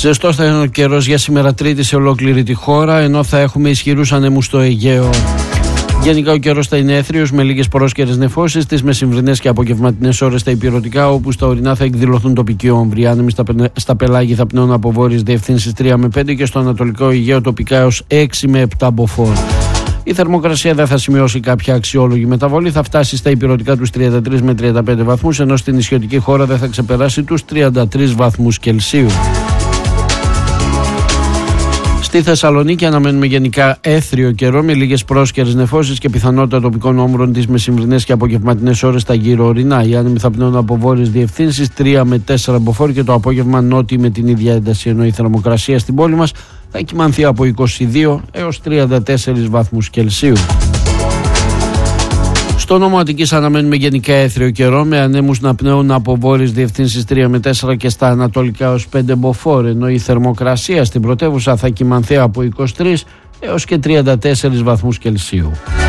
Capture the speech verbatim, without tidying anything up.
Ζεστός θα είναι ο καιρός για σήμερα Τρίτη σε ολόκληρη τη χώρα, ενώ θα έχουμε ισχυρούς ανέμους στο Αιγαίο. Γενικά ο καιρός θα είναι έθριος με λίγες πρόσκαιρες νεφώσεις. Τις μεσημβρινές και απογευματινές ώρες στα υπηρετικά, όπου στα ορεινά θα εκδηλωθούν τοπικοί όμβροι. Άνεμοι στα, στα πελάγη θα πνέουν από βόρειες διευθύνσεις τρία με πέντε και στο ανατολικό Αιγαίο τοπικά έως έξι με επτά μποφόρ. Η θερμοκρασία δεν θα σημειώσει κάποια αξιόλογη μεταβολή, θα φτάσει στα υπηρετικά τους τριάντα τρεις με τριάντα πέντε βαθμούς, ενώ στην νησιωτική χώρα δεν θα ξεπεράσει τους τριάντα τρεις βαθμούς Κελσίου. Στη Θεσσαλονίκη αναμένουμε γενικά έθριο καιρό με λίγες πρόσκαιρες νεφώσεις και πιθανότητα τοπικών όμβρων τις μεσημβρινές και απογευματινές ώρες στα γύρω ορεινά. Οι άνεμοι θα πνέουν από βόρειες διευθύνσεις τρία με τέσσερα μποφόρ και το απόγευμα νότιοι με την ίδια ένταση, ενώ η θερμοκρασία στην πόλη μας θα κυμανθεί από είκοσι δύο έως τριάντα τέσσερις βαθμούς Κελσίου. Στο νόμο Αττικής αναμένουμε γενικά έθριο καιρό με ανέμους να πνέουν από βόρειες διευθύνσεις τρία με τέσσερα και στα ανατολικά ως πέντε μποφόρ, ενώ η θερμοκρασία στην πρωτεύουσα θα κυμανθεί από είκοσι τρεις έως και τριάντα τέσσερις βαθμούς Κελσίου.